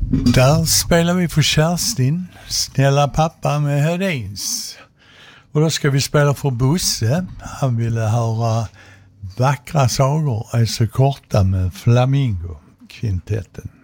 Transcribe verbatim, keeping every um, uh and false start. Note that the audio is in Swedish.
Där spelar vi för Kerstin, Snälla pappa med Hedins. Och då ska vi spela för Bosse. Han ville höra Vackra sagor är så korta med Flamingo, kvintetten.